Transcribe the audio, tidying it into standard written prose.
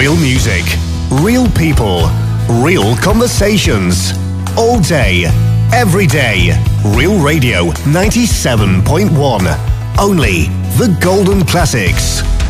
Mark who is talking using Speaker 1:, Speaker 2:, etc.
Speaker 1: Real music, real people, real conversations. All day, every day. Real Radio 97.1. Only the golden classics.